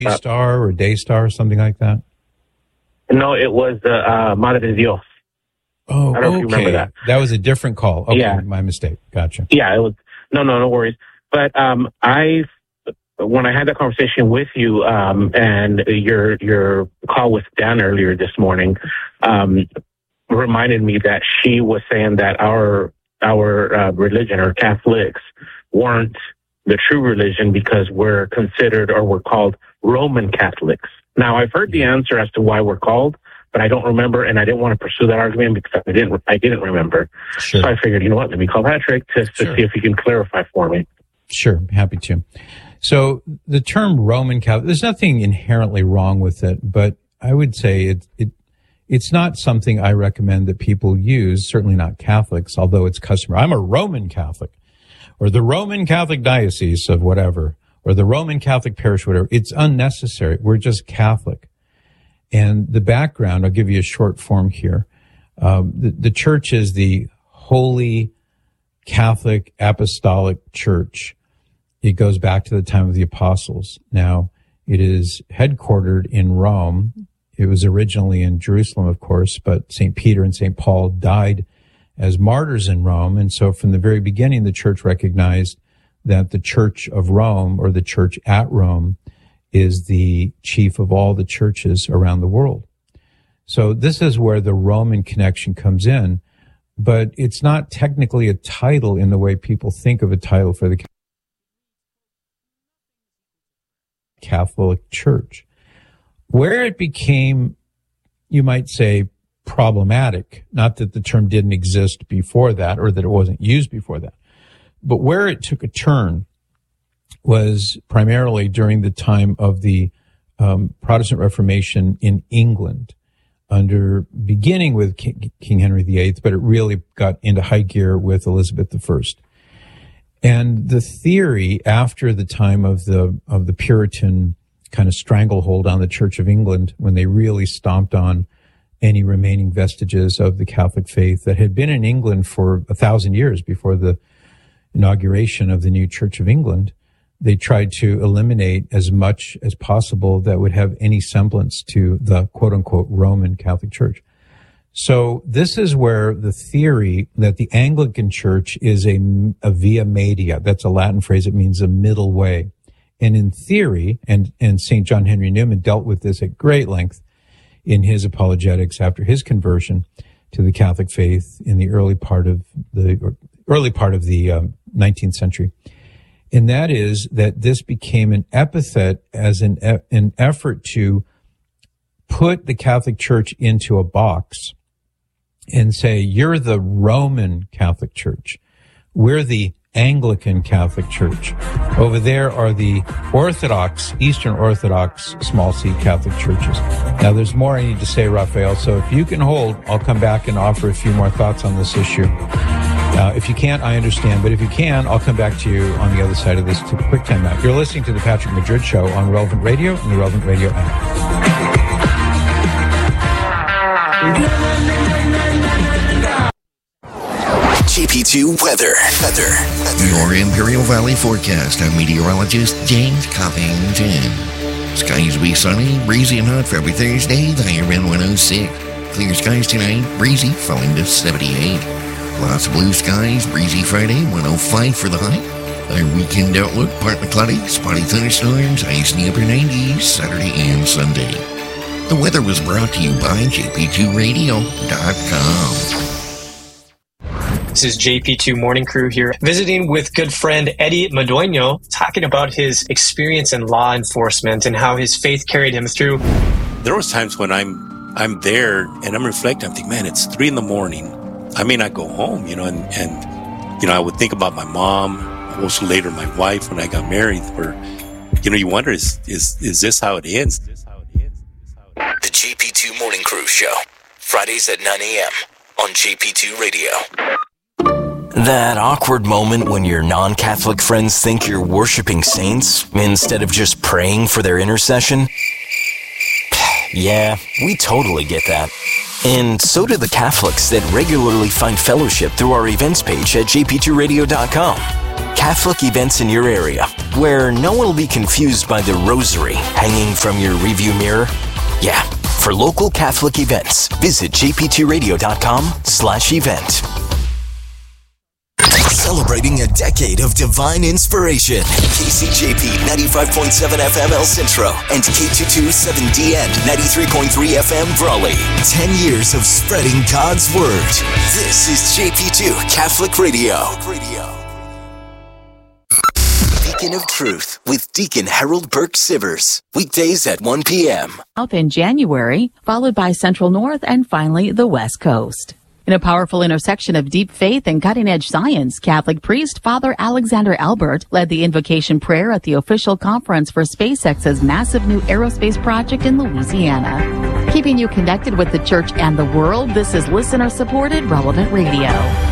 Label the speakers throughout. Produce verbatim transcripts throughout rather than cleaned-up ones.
Speaker 1: Star or Daystar or something like that?
Speaker 2: No, it was the uh, Madre de Dios.
Speaker 1: Oh,
Speaker 2: I don't know
Speaker 1: okay.
Speaker 2: if you remember that.
Speaker 1: That was a different call. Okay,
Speaker 2: yeah.
Speaker 1: My mistake. Gotcha.
Speaker 2: Yeah, it was. No, no, no worries. But um, I, when I had that conversation with you um, and your your call with Dan earlier this morning, um, reminded me that she was saying that our our uh, religion, or Catholics, weren't the true religion because we're considered, or we're called Roman Catholics. Now, I've heard the answer as to why we're called, but I don't remember, and I didn't want to pursue that argument because I didn't. I didn't remember.
Speaker 1: Sure.
Speaker 2: So I figured, you know what? Let me call Patrick to, to
Speaker 1: Sure.
Speaker 2: see if he can clarify for me.
Speaker 1: Sure, happy to. So the term Roman Catholic, there's nothing inherently wrong with it, but I would say it it it's not something I recommend that people use. Certainly not Catholics, although it's customary. I'm a Roman Catholic, or the Roman Catholic Diocese of whatever, or the Roman Catholic Parish, whatever. It's unnecessary. We're just Catholic. And the background, I'll give you a short form here. Um, the, the church is the Holy Catholic Apostolic Church. It goes back to the time of the apostles. Now, it is headquartered in Rome. It was originally in Jerusalem, of course, but Saint Peter and Saint Paul died as martyrs in Rome. And so from the very beginning, the church recognized that the Church of Rome, or the church at Rome, is the chief of all the churches around the world. So this is where the Roman connection comes in, but it's not technically a title in the way people think of a title for the Catholic Church. Where it became, you might say, problematic, not that the term didn't exist before that or that it wasn't used before that, but where it took a turn was primarily during the time of the um, Protestant Reformation in England, under beginning with King, King Henry the Eighth, but it really got into high gear with Elizabeth the First. And the theory after the time of the of the Puritan kind of stranglehold on the Church of England, when they really stomped on any remaining vestiges of the Catholic faith that had been in England for a thousand years before the inauguration of the new Church of England, they tried to eliminate as much as possible that would have any semblance to the quote-unquote Roman Catholic Church. So this is where the theory that the Anglican Church is a, a via media, that's a Latin phrase, it means a middle way. And in theory, and, and Saint John Henry Newman dealt with this at great length in his apologetics after his conversion to the Catholic faith in the early part of the early part of the um, nineteenth century. And that is that this became an epithet as an, an effort to put the Catholic Church into a box and say, you're the Roman Catholic Church. We're the Anglican Catholic Church. Over there are the Orthodox, Eastern Orthodox, small C Catholic churches. Now, there's more I need to say, Raphael, so if you can hold, I'll come back and offer a few more thoughts on this issue. Uh, if you can't, I understand. But if you can, I'll come back to you on the other side of this to quick time out. You're listening to the Patrick Madrid Show on Relevant Radio and the Relevant Radio app.
Speaker 3: G P two weather. Weather. Your Imperial Valley forecast. I'm meteorologist James Covington. Skies will be sunny, breezy and hot for every Thursday. The high around one oh six. Clear skies tonight, breezy, falling to seventy-eight. Lots of blue skies, breezy Friday, one oh five for the high. Our weekend outlook, partly cloudy, spotty thunderstorms, highs in the upper nineties, Saturday and Sunday. The weather was brought to you by J P two radio dot com.
Speaker 4: This is J P two Morning Crew here, visiting with good friend Eddie Madueño, talking about his experience in law enforcement and how his faith carried him through.
Speaker 5: There was times when I'm I'm there and I'm reflecting, I'm thinking, man, it's three in the morning. I may not go home, you know, and, and you know, I would think about my mom, also later my wife when I got married, where, you know, you wonder, is is is this how it ends?
Speaker 3: The J P two Morning Crew Show, Fridays at nine a.m. on J P two Radio. That awkward moment when your non-Catholic friends think you're worshiping saints instead of just praying for their intercession? Yeah, we totally get that. And so do the Catholics that regularly find fellowship through our events page at J P two radio dot com.
Speaker 6: Catholic events in your area where no one will be confused by the rosary hanging from your rearview mirror? Yeah, for local Catholic events, visit j p two radio dot com slash event. Celebrating a decade of divine inspiration. K C J P ninety-five point seven F M El Centro and K two twenty-seven D N ninety-three point three F M Brawley. Ten years of spreading God's Word. This is J P two Catholic Radio. Beacon of Truth with Deacon Harold Burke Sivers. Weekdays at one p.m.
Speaker 7: South in January, followed by Central North, and finally the West Coast. In a powerful intersection of deep faith and cutting-edge science, Catholic priest Father Alexander Albert led the invocation prayer at the official conference for SpaceX's massive new aerospace project in Louisiana. Keeping you connected with the church and the world, this is listener-supported Relevant Radio.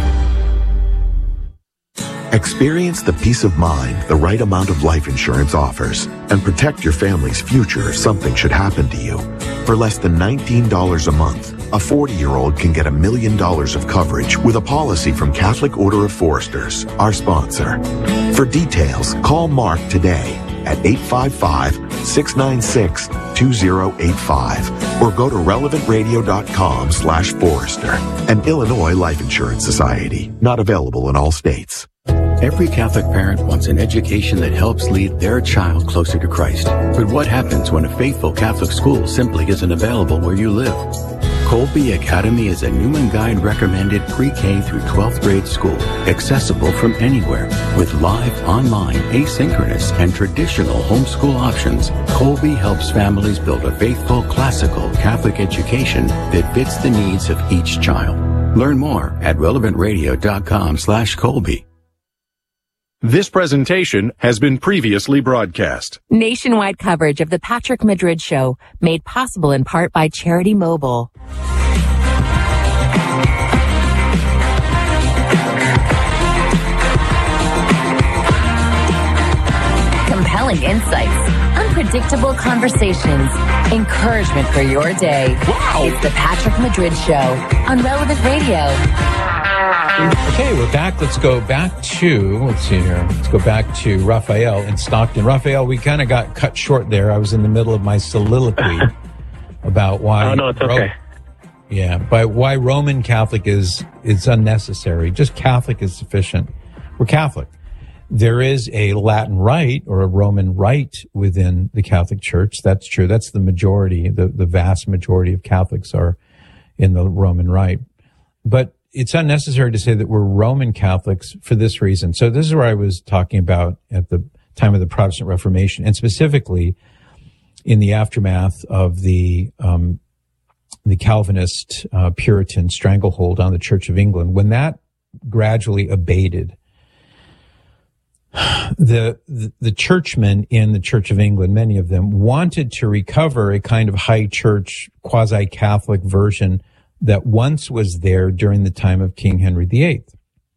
Speaker 8: Experience the peace of mind the right amount of life insurance offers and protect your family's future if something should happen to you. For less than nineteen dollars a month, a forty-year-old can get a million dollars of coverage with a policy from Catholic Order of Foresters, our sponsor. For details, call Mark today at eight five five, six nine six, two zero eight five or go to relevant radio dot com slash Forester. An Illinois Life Insurance Society, not available in all states.
Speaker 9: Every Catholic parent wants an education that helps lead their child closer to Christ. But what happens when a faithful Catholic school simply isn't available where you live? Colby Academy is a Newman Guide recommended pre-K through twelfth grade school, accessible from anywhere. With live, online, asynchronous, and traditional homeschool options, Colby helps families build a faithful, classical Catholic education that fits the needs of each child. Learn more at relevant radio dot com slash Colby.
Speaker 10: This presentation has been previously broadcast.
Speaker 11: Nationwide coverage of the Patrick Madrid Show, made possible in part by Charity Mobile. Compelling insights, unpredictable conversations, encouragement for your day. Wow! It's the Patrick Madrid Show on Relevant Radio.
Speaker 1: Okay, we're back. Let's go back to, let's see here. Let's go back to Raphael in Stockton. Raphael, we kind of got cut short there. I was in the middle of my soliloquy about why.
Speaker 2: Oh, no, it's okay.
Speaker 1: Ro- yeah, by why Roman Catholic is, is unnecessary. Just Catholic is sufficient. We're Catholic. There is a Latin rite or a Roman rite within the Catholic Church. That's true. That's the majority. The, the vast majority of Catholics are in the Roman rite. But it's unnecessary to say that we're Roman Catholics for this reason. So this is where I was talking about at the time of the Protestant Reformation, and specifically in the aftermath of the um, the Calvinist uh, Puritan stranglehold on the Church of England. When that gradually abated, the, the the churchmen in the Church of England, many of them, wanted to recover a kind of high church, quasi-Catholic version that once was there during the time of King Henry the Eighth.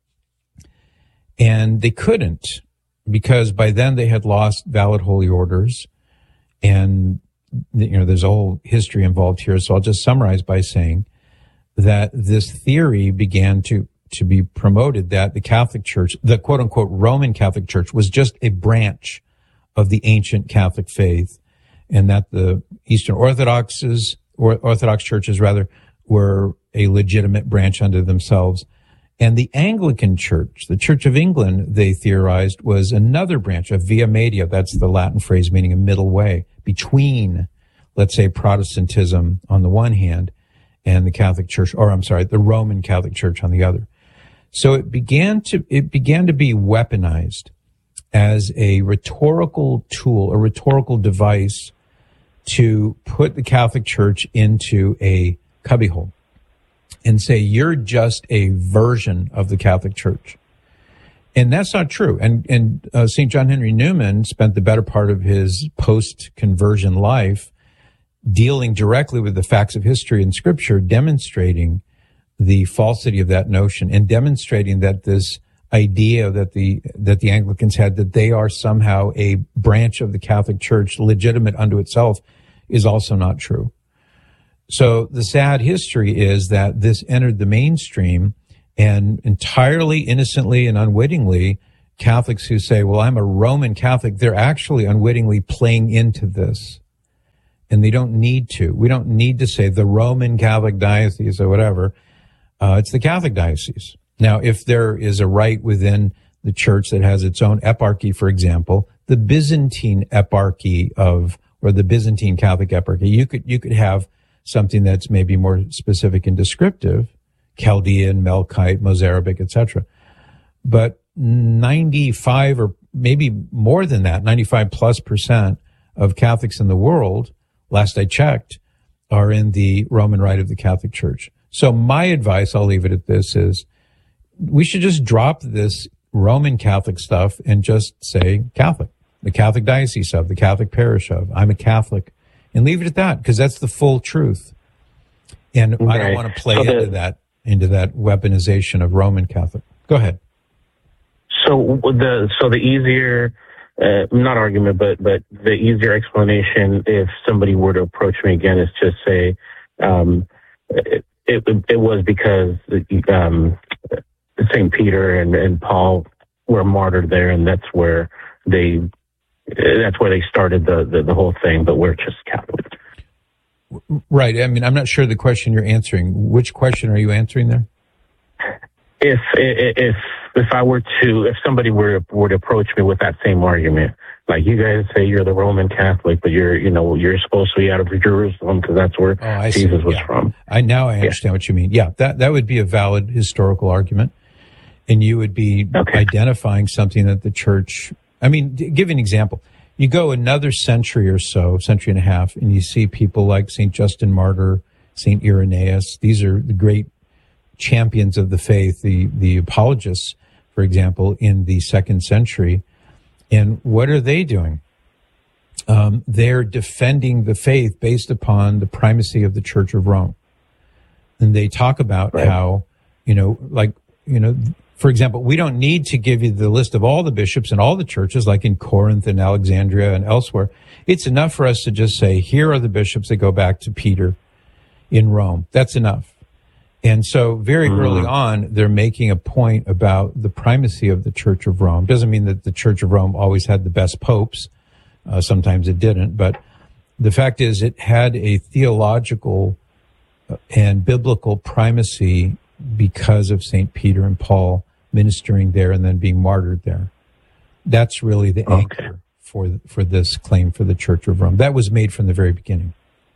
Speaker 1: And they couldn't, because by then they had lost valid holy orders. And, you know, there's a whole history involved here. So I'll just summarize by saying that this theory began to, to be promoted that the Catholic Church, the quote unquote Roman Catholic Church, was just a branch of the ancient Catholic faith, and that the Eastern Orthodoxes, or Orthodox churches rather, were a legitimate branch unto themselves. And the Anglican Church, the Church of England, they theorized, was another branch, a via media. That's the Latin phrase meaning a middle way between, let's say, Protestantism on the one hand and the Catholic Church, or I'm sorry, the Roman Catholic Church on the other. So it began to, it began to be weaponized as a rhetorical tool, a rhetorical device to put the Catholic Church into a cubbyhole and say, you're just a version of the Catholic Church. And that's not true. And, and uh, Saint John Henry Newman spent the better part of his post-conversion life dealing directly with the facts of history and scripture, demonstrating the falsity of that notion and demonstrating that this idea that the, that the Anglicans had, that they are somehow a branch of the Catholic Church, legitimate unto itself, is also not true. So the sad history is that this entered the mainstream, and entirely innocently and unwittingly, Catholics who say, well, I'm a Roman Catholic, they're actually unwittingly playing into this. And they don't need to. We don't need to say the Roman Catholic Diocese or whatever. Uh, it's the Catholic Diocese. Now, if there is a rite within the church that has its own eparchy, for example, the Byzantine eparchy of, or the Byzantine Catholic eparchy, you could, you could have something that's maybe more specific and descriptive, Chaldean, Melkite, Mozarabic, et cetera. But ninety-five or maybe more than that, ninety-five plus percent of Catholics in the world, last I checked, are in the Roman Rite of the Catholic Church. So my advice, I'll leave it at this, is we should just drop this Roman Catholic stuff and just say Catholic, the Catholic diocese of, the Catholic parish of, I'm a Catholic, and leave it at that, because that's the full truth. And right. I don't want to play so the, into that, into that weaponization of Roman Catholic. Go ahead.
Speaker 2: So the, so the easier, uh, not argument, but, but the easier explanation, if somebody were to approach me again, is just say, um, it, it, it was because, um, Saint Peter and, and Paul were martyred there, and that's where they, that's where they started the, the, the whole thing, but we're just Catholic.
Speaker 1: Right. I mean, I'm not sure the question you're answering. Which question are you answering there?
Speaker 2: If, if, if I were to, if somebody were, were to approach me with that same argument, like you guys say you're the Roman Catholic, but you're, you know, you're supposed to be out of Jerusalem because that's where
Speaker 1: oh,
Speaker 2: Jesus
Speaker 1: see.
Speaker 2: was
Speaker 1: yeah.
Speaker 2: from.
Speaker 1: I now I understand yeah. what you mean. Yeah, that, that would be a valid historical argument. And you would be okay. identifying something that the church, I mean, give an example. You go another century or so, century and a half, and you see people like Saint Justin Martyr, Saint Irenaeus. These are the great champions of the faith, the, the apologists, for example, in the second century. And what are they doing? Um, they're defending the faith based upon the primacy of the Church of Rome. And they talk about right. how, you know, like, you know, for example, we don't need to give you the list of all the bishops and all the churches, like in Corinth and Alexandria and elsewhere. It's enough for us to just say, here are the bishops that go back to Peter in Rome. That's enough. And so very mm. early on, they're making a point about the primacy of the Church of Rome. Doesn't mean that the Church of Rome always had the best popes. Uh, sometimes it didn't. But the fact is, it had a theological and biblical primacy because of Saint Peter and Paul ministering there and then being martyred there. That's really the okay. anchor for for this claim for the Church of Rome. That was made from the very beginning.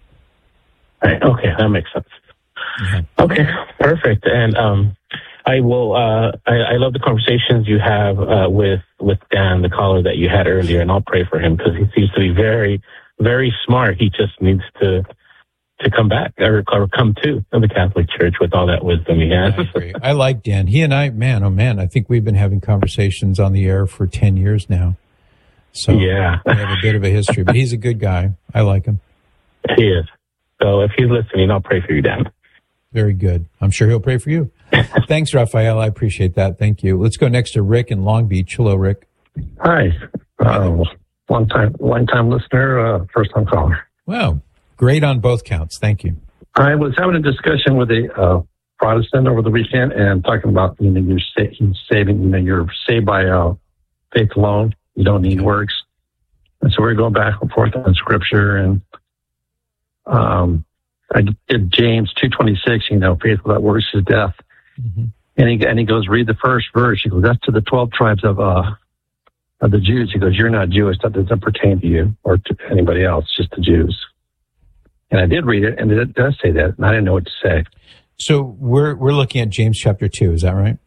Speaker 2: Right. Okay, that makes sense. Yeah. Okay, perfect. And um, I will. Uh, I, I love the conversations you have uh, with with Dan, the caller that you had earlier, and I'll pray for him because he seems to be very, very smart. He just needs to. to come back or, or come to the Catholic Church with all that wisdom he has.
Speaker 1: I agree. I like Dan. He and I, man, oh man, I think we've been having conversations on the air for ten years now. So
Speaker 2: yeah,
Speaker 1: we have a bit of a history, but he's a good guy. I like him.
Speaker 2: He is. So if he's listening, I'll pray for you, Dan.
Speaker 1: Very good. I'm sure he'll pray for you. Thanks, Raphael. I appreciate that. Thank you. Let's go next to Rick in Long Beach. Hello, Rick.
Speaker 12: Hi. Uh, long time, long time listener, uh, first time caller.
Speaker 1: Wow. Great on both counts. Thank you.
Speaker 12: I was having a discussion with a uh, Protestant over the weekend and talking about, you know, you're sa- saving, you know, you're saved by uh, faith alone. You don't need works. And so we're going back and forth on scripture. And um, I did James two twenty-six, you know, faith without works is death. Mm-hmm. And he and he goes, read the first verse. He goes, that's to the twelve tribes of uh, of the Jews. He goes, you're not Jewish. That doesn't pertain to you or to anybody else, just the Jews. And I did read it, and it does say that, and I didn't know what to say.
Speaker 1: So we're we're looking at James chapter two, is that right?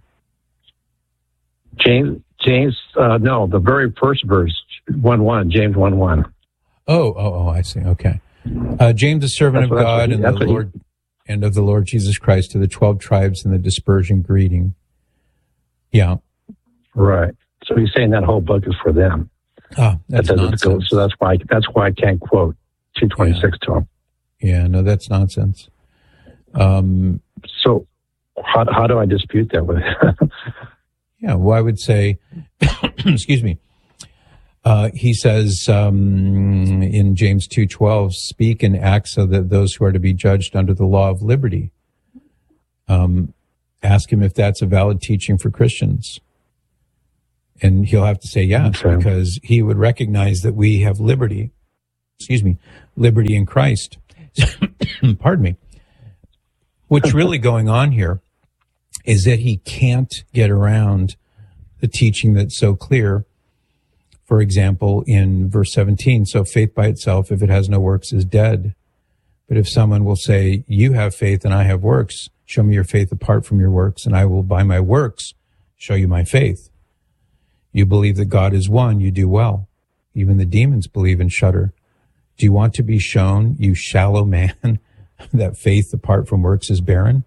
Speaker 12: James, James, uh, no, the very first verse, one one, James one one.
Speaker 1: Oh, oh, oh, I see. Okay. Uh, James, the servant that's of God he, and the Lord he, and of the Lord Jesus Christ, to the twelve tribes in the dispersion greeting. Yeah.
Speaker 12: Right. So he's saying that whole book is for them.
Speaker 1: Oh, that's
Speaker 12: that
Speaker 1: nonsense.
Speaker 12: Go, so that's why that's why I can't quote two twenty-six
Speaker 1: yeah.
Speaker 12: to him.
Speaker 1: Yeah, no, that's nonsense. Um,
Speaker 12: so how how do I dispute that with it?
Speaker 1: Yeah, well, I would say, excuse me, uh, he says um, in James two twelve, speak and act so that those who are to be judged under the law of liberty. Um, ask him if that's a valid teaching for Christians. And he'll have to say yes, okay. because he would recognize that we have liberty, excuse me, liberty in Christ. Pardon me. What's really going on here is that he can't get around the teaching that's so clear. For example, in verse seventeen, so faith by itself, if it has no works, is dead. But if someone will say, you have faith and I have works, show me your faith apart from your works, and I will by my works show you my faith. You believe that God is one, you do well. Even the demons believe and shudder. Do you want to be shown, you shallow man, that faith apart from works is barren?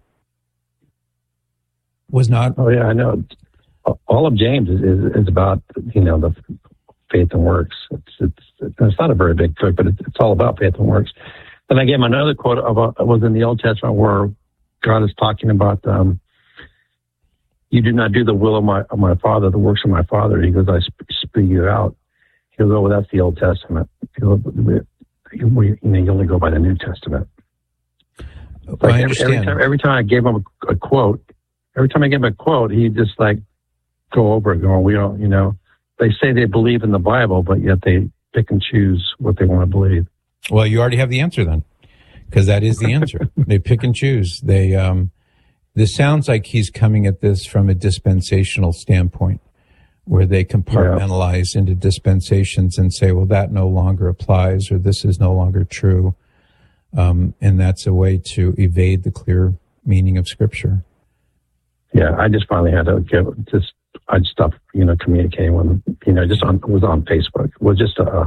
Speaker 1: Was not...
Speaker 12: Oh, yeah, I know. All of James is, is, is about, you know, the faith and works. It's it's it's not a very big book, but it's, it's all about faith and works. Then I gave him another quote about, it was in the Old Testament where God is talking about, um, you do not do the will of my of my Father, the works of my Father. He goes, I spew you out. He goes, oh, well, that's the Old Testament. He goes, you know, you only go by the New Testament. Like
Speaker 1: I
Speaker 12: every, every time, every time I gave him a, a quote, every time I gave him a quote, he just like go over it, going, we don't, you know, they say they believe in the Bible, but yet they pick and choose what they want to believe.
Speaker 1: Well, you already have the answer then, because that is the answer. They pick and choose. They, um, this sounds like he's coming at this from a dispensational standpoint, where they compartmentalize yeah. into dispensations and say, well, that no longer applies, or this is no longer true. Um, and that's a way to evade the clear meaning of Scripture.
Speaker 12: Yeah, I just finally had to give, just, I stopped, you know, communicating with them, you know, just on, it was on Facebook. It was just a,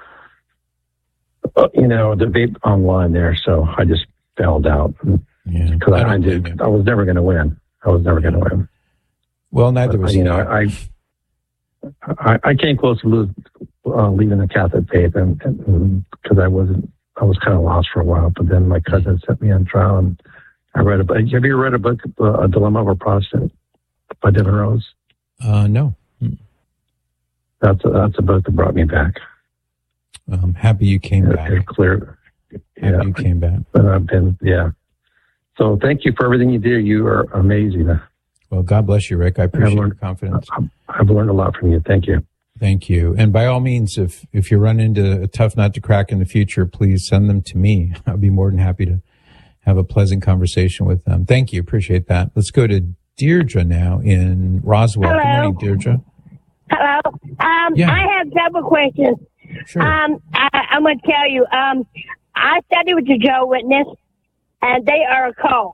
Speaker 12: a you know, a debate online there. So I just bailed out.
Speaker 1: Yeah.
Speaker 12: Because I, I did, I was never going to win. I was never going to win.
Speaker 1: Well, neither
Speaker 12: but,
Speaker 1: was
Speaker 12: you know, I, I, I came close to lose, uh, leaving the Catholic faith, and because I wasn't, I was kind of lost for a while. But then my cousin sent me on trial, and I read a book. Have you ever read a book, uh, A Dilemma of a Protestant, by Devin Rose?
Speaker 1: Uh, no.
Speaker 12: That's a, that's a book that brought me back.
Speaker 1: I'm happy you came
Speaker 12: it,
Speaker 1: back.
Speaker 12: It's clear.
Speaker 1: Happy
Speaker 12: Yeah,
Speaker 1: you came back.
Speaker 12: But I've been, yeah. So thank you for everything you do. You are amazing.
Speaker 1: Well, God bless you, Rick. I appreciate your confidence.
Speaker 12: I've learned a lot from you. Thank you.
Speaker 1: Thank you. And by all means, if, if you run into a tough nut to crack in the future, please send them to me. I'll be more than happy to have a pleasant conversation with them. Thank you. Appreciate that. Let's go to Deirdre now in Roswell.
Speaker 13: Hello.
Speaker 1: Good morning, Deirdre.
Speaker 13: Hello. Um,
Speaker 1: Yeah.
Speaker 13: I have several questions.
Speaker 1: Sure.
Speaker 13: Um, I, I'm going to tell you, um, I studied with the Jehovah's Witness, and they are a cult.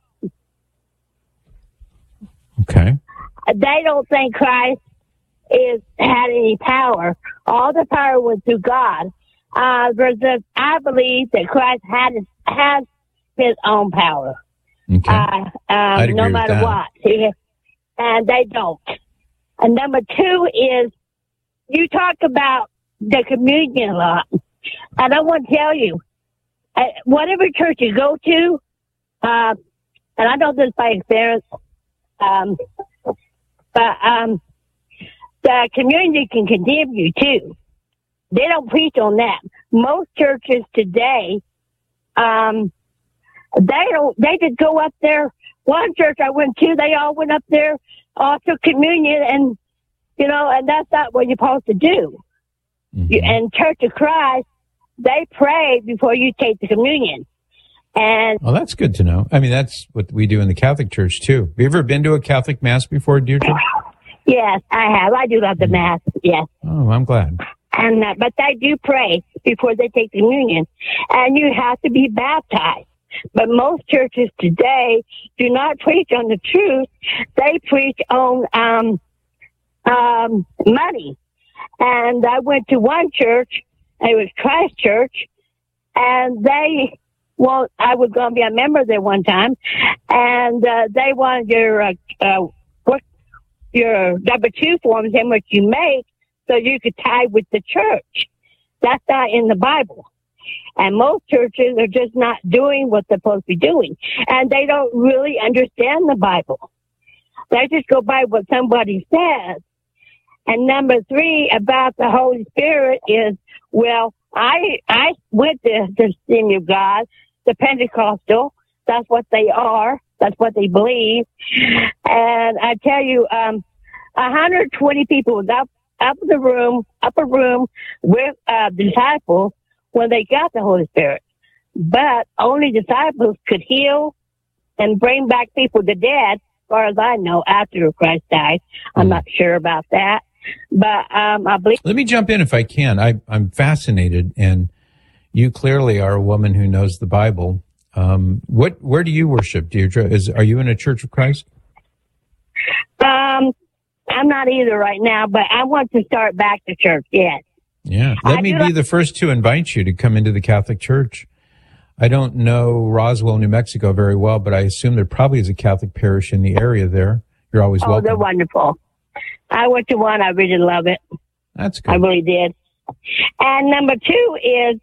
Speaker 1: Okay.
Speaker 13: They don't think Christ is had any power. All the power was through God. Uh, versus I believe that Christ had has his own power.
Speaker 1: Okay.
Speaker 13: Uh,
Speaker 1: I'd
Speaker 13: um,
Speaker 1: agree
Speaker 13: no
Speaker 1: with
Speaker 13: matter
Speaker 1: that.
Speaker 13: what. He- And they don't. And number two is you talk about the communion a lot. And I want to tell you, uh, whatever church you go to, uh, and I know this by experience, um, but um, the community can condemn you too. They don't preach on that. Most churches today, um, they don't. They just go up there. One church I went to, they all went up there, all took communion, and you know, and that's not what you're supposed to do.
Speaker 1: Mm-hmm.
Speaker 13: You, and Church of Christ, they pray before you take the communion. And
Speaker 1: Well, that's good to know. I mean, that's what we do in the Catholic Church, too. Have you ever been to a Catholic Mass before, Deirdre?
Speaker 13: yes, I have. I do love the Mass. Yes.
Speaker 1: Oh, I'm glad.
Speaker 13: And uh, but they do pray before they take the communion, and you have to be baptized. But most churches today do not preach on the truth; they preach on um, um, money. And I went to one church; it was Christ Church, and they well, I was going to be a member there one time, and uh, they wanted your uh, uh, what your W two forms in which you make, so you could tie with the church. That's not in the Bible. And most churches are just not doing what they're supposed to be doing. And they don't really understand the Bible. They just go by what somebody says. And number three, about the Holy Spirit is, well, I I went to the Assembly of God, the Pentecostal. That's what they are. That's what they believe. And I tell you, um, one hundred twenty people without up in the room, upper room with uh, disciples when they got the Holy Spirit. But only disciples could heal and bring back people to dead, as far as I know, after Christ died. I'm not sure about that. But um, I believe...
Speaker 1: Let me jump in if I can. I, I'm fascinated, and you clearly are a woman who knows the Bible. Um, what? Where do you worship, Deirdre? Is Are you in a Church of Christ?
Speaker 13: Um, I'm not either right now, but I want to start back to church, yes.
Speaker 1: Yeah. Let
Speaker 13: I
Speaker 1: me
Speaker 13: do
Speaker 1: be
Speaker 13: like-
Speaker 1: the first to invite you to come into the Catholic Church. I don't know Roswell, New Mexico very well, but I assume there probably is a Catholic parish in the area there. You're always
Speaker 13: Oh,
Speaker 1: welcome.
Speaker 13: they're wonderful. I went to one. I really love it.
Speaker 1: That's good.
Speaker 13: I really did. And number two is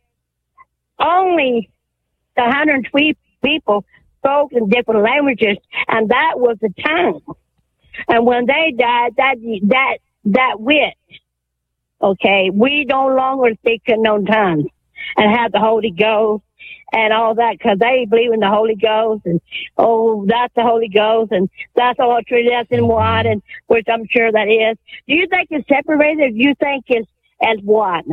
Speaker 13: only the one hundred three people spoke in different languages, and that was the tongue. And when they died, that that that went. Okay, we no longer speak in known tongues and have the Holy Ghost and all that, because they believe in the Holy Ghost, and oh, that's the Holy Ghost, and that's all true, that's in one, and which I'm sure that is. Do you think it's separated, or do you think it's as one?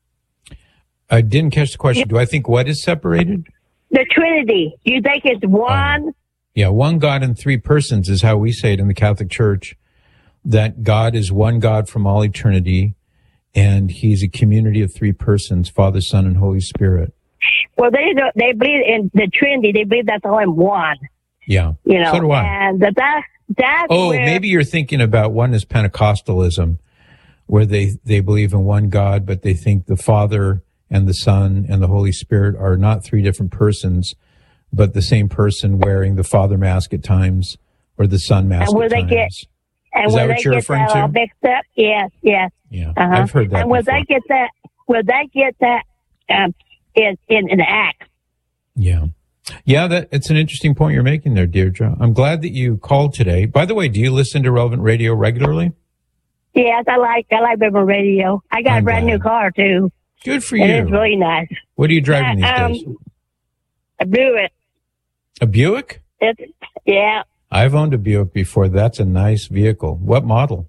Speaker 1: I didn't catch the question. Do I think what is separated?
Speaker 13: The Trinity. Do you think it's one?
Speaker 1: Um, yeah, one God in three persons is how we say it in the Catholic Church, that God is one God from all eternity, and he's a community of three persons, Father, Son, and Holy Spirit.
Speaker 13: Well, they don't- they believe in the Trinity. They believe that's only one.
Speaker 1: Yeah,
Speaker 13: You know,
Speaker 1: so do I.
Speaker 13: and that, that that's
Speaker 1: Oh,
Speaker 13: where,
Speaker 1: maybe you're thinking about one is Pentecostalism, where they, they believe in one God, but they think the Father and the Son and the Holy Spirit are not three different persons, but the same person wearing the Father mask at times or the Son mask
Speaker 13: and where
Speaker 1: at
Speaker 13: they
Speaker 1: times.
Speaker 13: get and
Speaker 1: Is
Speaker 13: where
Speaker 1: that
Speaker 13: they
Speaker 1: what you're
Speaker 13: get
Speaker 1: referring
Speaker 13: that all
Speaker 1: to?
Speaker 13: mixed up. Yes, yes.
Speaker 1: Yeah,
Speaker 13: Uh-huh.
Speaker 1: I've heard that
Speaker 13: And where
Speaker 1: before.
Speaker 13: they get that, where they get that um, in in in the act.
Speaker 1: Yeah. Yeah, that it's an interesting point you're making there, Deirdre. I'm glad that you called today. By the way, do you listen to Relevant Radio regularly?
Speaker 13: Yes, I like I like River Radio. I got
Speaker 1: I'm
Speaker 13: a brand
Speaker 1: glad.
Speaker 13: new car too.
Speaker 1: Good for
Speaker 13: and
Speaker 1: you.
Speaker 13: It's really nice.
Speaker 1: What are you driving these
Speaker 13: um,
Speaker 1: days?
Speaker 13: I blew it.
Speaker 1: A Buick?
Speaker 13: It's yeah.
Speaker 1: I've owned a Buick before. That's a nice vehicle. What model?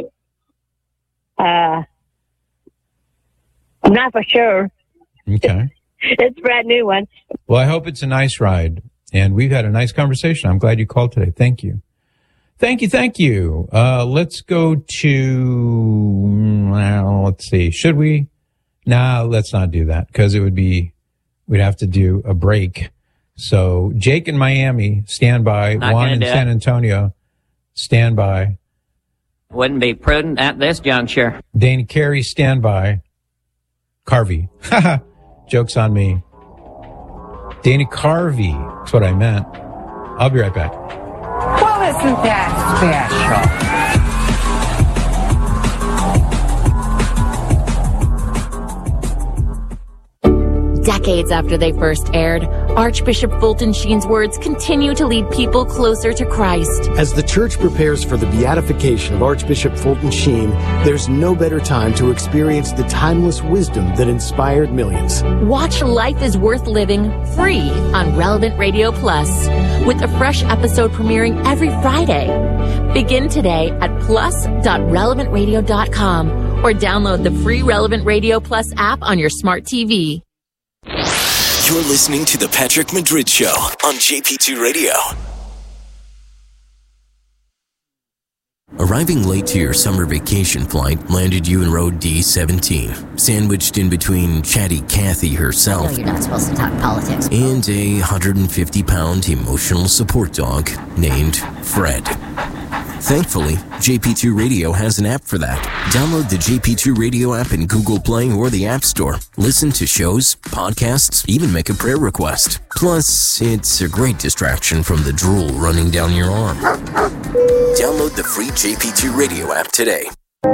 Speaker 13: Uh, I'm not for sure.
Speaker 1: Okay.
Speaker 13: It's a brand new one.
Speaker 1: Well, I hope it's a nice ride. And we've had a nice conversation. I'm glad you called today. Thank you. Thank you. Thank you. Uh, let's go to, well, let's see. Should we? Nah, let's not do that because it would be, we'd have to do a break. So Jake in Miami, stand by.
Speaker 14: Not
Speaker 1: Juan
Speaker 14: gonna
Speaker 1: in
Speaker 14: do it.
Speaker 1: San Antonio, stand by.
Speaker 14: Wouldn't be prudent at this juncture.
Speaker 1: Dana Carey, stand by. Carvey. Haha. Joke's on me. Dana Carvey. That's what I meant. I'll be right back.
Speaker 15: Well, isn't that special?
Speaker 11: Decades after they first aired, Archbishop Fulton Sheen's words continue to lead people closer to Christ.
Speaker 16: As the church prepares for the beatification of Archbishop Fulton Sheen, there's no better time to experience the timeless wisdom that inspired millions.
Speaker 11: Watch Life is Worth Living free on Relevant Radio Plus, with a fresh episode premiering every Friday. Begin today at plus dot relevant radio dot com or download the free Relevant Radio Plus app on your smart T V.
Speaker 6: You're listening to The Patrick Madrid Show on J P two Radio.
Speaker 17: Arriving late to your summer vacation flight landed you in row D seventeen, sandwiched in between chatty Kathy herself
Speaker 18: No, you're not supposed to talk politics.
Speaker 17: and a one hundred fifty pound emotional support dog named Fred. Thankfully, J P two Radio has an app for that. Download the J P two Radio app in Google Play or the App Store. Listen to shows, podcasts, even make a prayer request. Plus, it's a great distraction from the drool running down your arm. Download the free J P two Radio app today.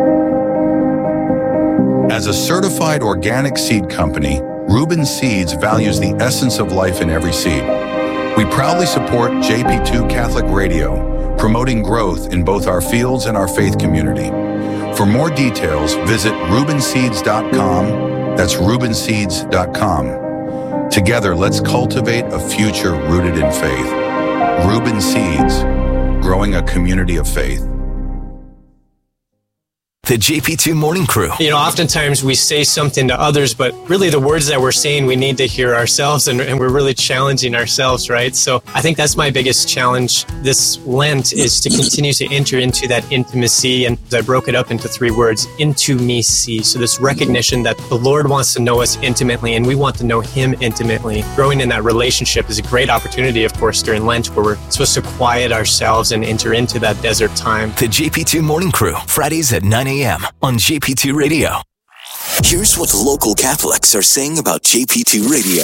Speaker 19: As a certified organic seed company, Reuben Seeds values the essence of life in every seed. We proudly support J P two Catholic Radio, promoting growth in both our fields and our faith community. For more details, visit reuben seeds dot com. That's reuben seeds dot com. Together, let's cultivate a future rooted in faith. Reuben Seeds, growing a community of faith.
Speaker 6: The J P two Morning Crew.
Speaker 4: You know, oftentimes we say something to others, but really the words that we're saying, we need to hear ourselves, and, and we're really challenging ourselves, right? So I think that's my biggest challenge this Lent, is to continue to enter into that intimacy. And I broke it up into three words: into me see. So this recognition that the Lord wants to know us intimately, and we want to know him intimately. Growing in that relationship is a great opportunity, of course, during Lent, where we're supposed to quiet ourselves and enter into that desert time.
Speaker 6: The J P two Morning Crew, Fridays at nine a.m. on J P two Radio. Here's what local Catholics are saying about J P two Radio.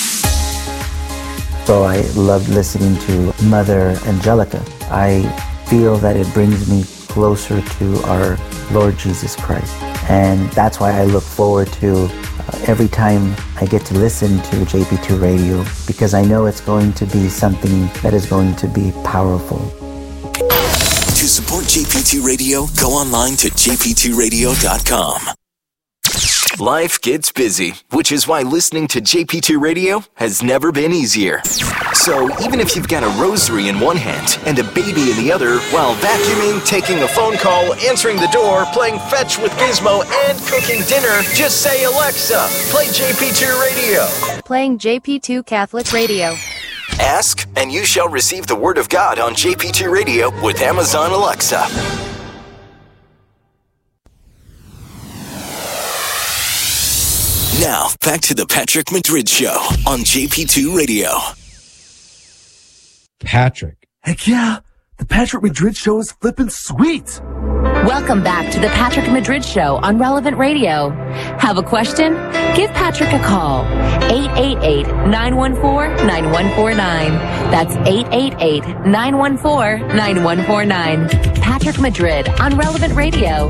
Speaker 18: So I love listening to Mother Angelica. I feel that it brings me closer to our Lord Jesus Christ. And that's why I look forward to uh, every time I get to listen to J P two Radio, because I know it's going to be something that is going to be powerful.
Speaker 6: To support J P two Radio, go online to j p two radio dot com. Life gets busy, which is why listening to J P two Radio has never been easier. So even if you've got a rosary in one hand and a baby in the other, while vacuuming, taking a phone call, answering the door, playing fetch with Gizmo, and cooking dinner, just say, Alexa, play J P two Radio.
Speaker 20: Playing J P two Catholic Radio.
Speaker 6: Ask, and you shall receive the Word of God on J P two Radio with Amazon Alexa. Now, back to the Patrick Madrid Show on J P two Radio.
Speaker 1: Patrick.
Speaker 21: Heck yeah, the Patrick Madrid Show is flippin' sweet.
Speaker 11: Welcome back to the Patrick Madrid Show on Relevant Radio. Have a question? Give Patrick a call. eight eight eight, nine one four, nine one four nine. That's eight eight eight, nine one four, nine one four nine. Patrick Madrid on Relevant Radio.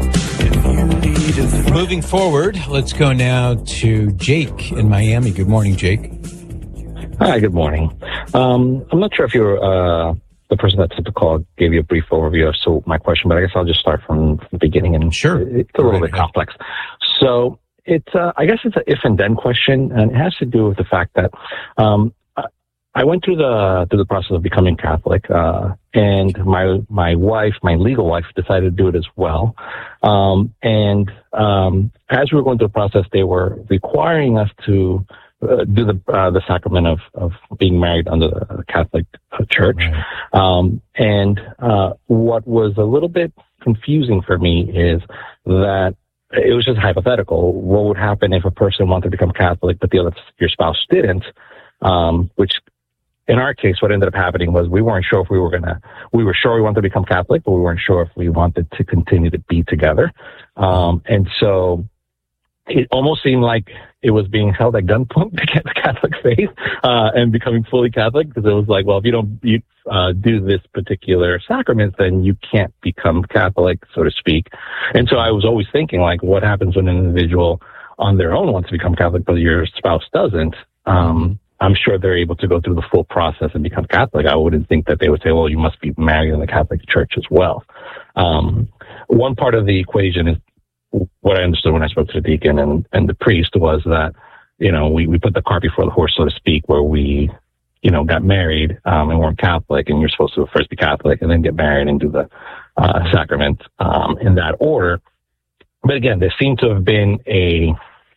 Speaker 1: Moving forward, let's go now to Jake in Miami. Good morning, Jake.
Speaker 22: Hi, good morning. Um, I'm not sure if you're uh, the person that took the call, gave you a brief overview of so my question, but I guess I'll just start from, from the beginning. And
Speaker 1: sure,
Speaker 22: it's a little bit complex. So it's, uh, I guess it's an if and then question, and it has to do with the fact that um, I went through the through the process of becoming Catholic, uh, and my my wife, my legal wife, decided to do it as well. Um, and um, as we were going through the process, they were requiring us to uh, do the uh, the sacrament of of being married under the Catholic uh, Church. Um, and uh, what was a little bit confusing for me is that it was just hypothetical. What would happen if a person wanted to become Catholic, but the other, your spouse didn't? Um, which in our case, what ended up happening was we weren't sure if we were going to, we were sure we wanted to become Catholic, but we weren't sure if we wanted to continue to be together. Um, and so it almost seemed like it was being held at gunpoint to get the Catholic faith, uh, and becoming fully Catholic, because it was like, well, if you don't you, uh, do this particular sacrament, then you can't become Catholic, so to speak. And so I was always thinking, like, what happens when an individual on their own wants to become Catholic, but your spouse doesn't? Um, I'm sure they're able to go through the full process and become Catholic. I wouldn't think that they would say, well, you must be married in the Catholic Church as well. Um, one part of the equation is what I understood when I spoke to the deacon and, and the priest was that, you know, we, we put the cart before the horse, so to speak, where we, you know, got married, um, and weren't Catholic, and you're supposed to first be Catholic and then get married and do the, uh, sacrament, um, in that order. But again, there seemed to have been a,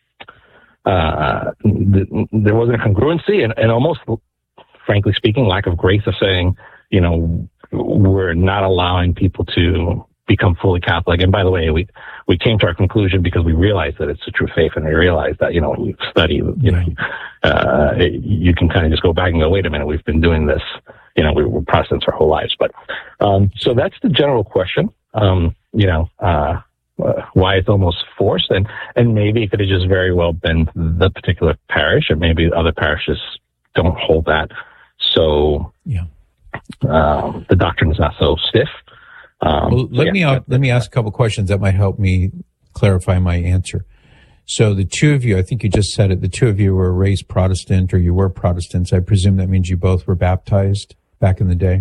Speaker 22: Uh, th- there wasn't a congruency and, and almost, frankly speaking, lack of grace of saying, you know, we're not allowing people to become fully Catholic. And by the way, we, we came to our conclusion because we realized that it's a true faith, and we realized that, you know, when you study, you know, uh, you can kind of just go back and go, wait a minute, we've been doing this, you know, we were Protestants our whole lives. But, um, so that's the general question. Um, you know, uh, Uh, why it's almost forced, and and maybe it could have just very well been the particular parish, and maybe other parishes don't hold that. So
Speaker 1: yeah,
Speaker 22: um, the doctrine is not so stiff. Um,
Speaker 1: well, let
Speaker 22: yeah,
Speaker 1: me out, let me ask a couple questions that might help me clarify my answer. So the two of you, I think you just said it. The two of you were raised Protestant, or you were Protestants. I presume that means you both were baptized back in the day.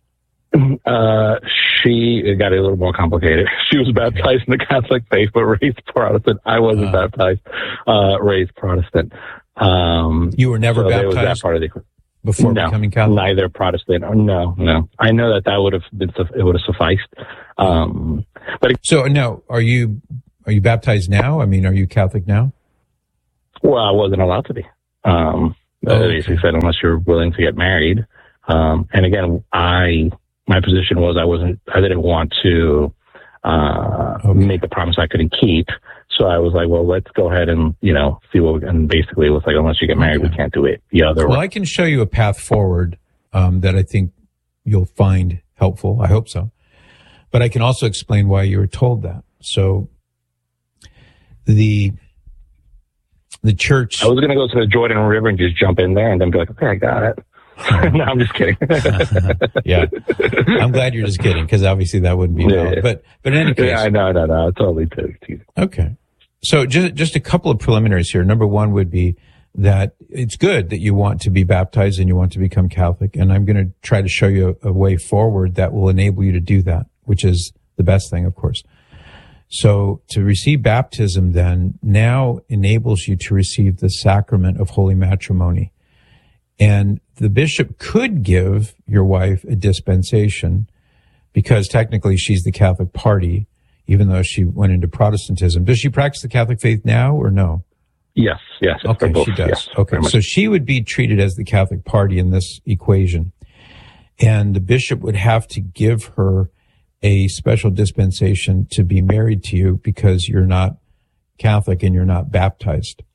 Speaker 22: Uh, she, it got a little more complicated. She was baptized in the Catholic faith, but raised Protestant. I wasn't uh, baptized, uh, raised Protestant. Um,
Speaker 1: you were never
Speaker 22: so
Speaker 1: baptized?
Speaker 22: Was that part of the,
Speaker 1: before
Speaker 22: no,
Speaker 1: becoming Catholic?
Speaker 22: Neither Protestant. Or no, no. I know that that would have been it would have sufficed. Um, but it,
Speaker 1: so now, are you are you baptized now? I mean, are you Catholic now?
Speaker 22: Well, I wasn't allowed to be. Um,
Speaker 1: oh,
Speaker 22: they basically said unless you're willing to get married. Um, and again, I my position was I wasn't. I didn't want to uh, okay. make a promise I couldn't keep. So I was like, well, let's go ahead and, you know, see what we, and basically it was like, unless you get married, okay. we can't do it the other
Speaker 1: Well,
Speaker 22: way.
Speaker 1: I can show you a path forward um, that I think you'll find helpful. I hope so. But I can also explain why you were told that. So the the church...
Speaker 22: I was going to go to the Jordan River and just jump in there and then be like, okay, I got it. No, I'm just kidding.
Speaker 1: Yeah. I'm glad you're just kidding, because obviously that wouldn't be valid.
Speaker 22: Yeah.
Speaker 1: But, but in any case...
Speaker 22: Yeah, no, no, no. Totally teasing.
Speaker 1: Okay. So just just a couple of preliminaries here. Number one would be that it's good that you want to be baptized and you want to become Catholic. And I'm going to try to show you a, a way forward that will enable you to do that, which is the best thing, of course. So to receive baptism then now enables you to receive the sacrament of holy matrimony. And the bishop could give your wife a dispensation because technically she's the Catholic party, even though she went into Protestantism. Does she practice the Catholic faith now or no?
Speaker 22: Yes, yes.
Speaker 1: Okay,
Speaker 22: both,
Speaker 1: she does.
Speaker 22: Yes,
Speaker 1: okay, so she would be treated as the Catholic party in this equation. And the bishop would have to give her a special dispensation to be married to you because you're not Catholic and you're not baptized.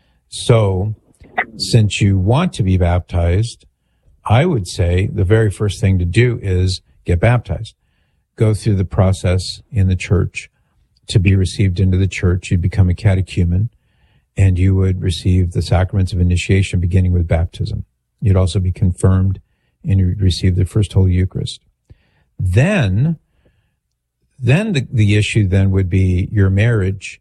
Speaker 1: So since you want to be baptized, I would say the very first thing to do is get baptized. Go through the process in the church to be received into the church. You'd become a catechumen and you would receive the sacraments of initiation beginning with baptism. You'd also be confirmed and you'd receive the first Holy Eucharist. Then, then the, the issue then would be your marriage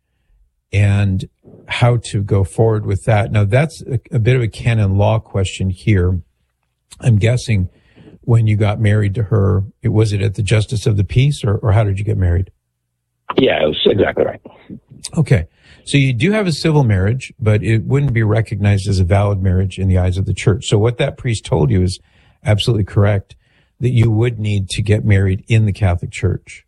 Speaker 1: and how to go forward with that. Now that's a, a bit of a canon law question here. I'm guessing when you got married to her, it was it at the Justice of the Peace, or, or how did you get married?
Speaker 22: Yeah, it was exactly right.
Speaker 1: Okay. So you do have a civil marriage, but it wouldn't be recognized as a valid marriage in the eyes of the church. So what that priest told you is absolutely correct, that you would need to get married in the Catholic Church.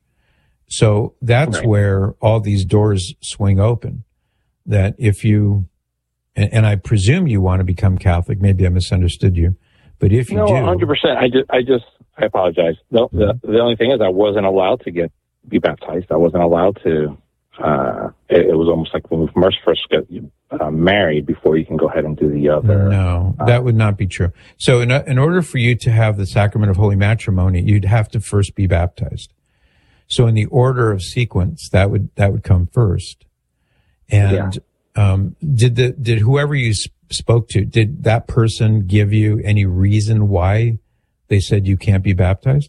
Speaker 1: So that's right. Where all these doors swing open. That if you, and, and I presume you want to become Catholic, maybe I misunderstood you, but if you
Speaker 22: no,
Speaker 1: do.
Speaker 22: No, one hundred percent. I just, I just, I apologize. No, the, the only thing is I wasn't allowed to get, be baptized. I wasn't allowed to, uh, it, it was almost like when we first first get uh, married before you can go ahead and do the other.
Speaker 1: No,
Speaker 22: uh,
Speaker 1: that would not be true. So in, in order for you to have the sacrament of holy matrimony, you'd have to first be baptized. So in the order of sequence, that would, that would come first. And, yeah. um, did the, did whoever you sp- spoke to, did that person give you any reason why they said you can't be baptized?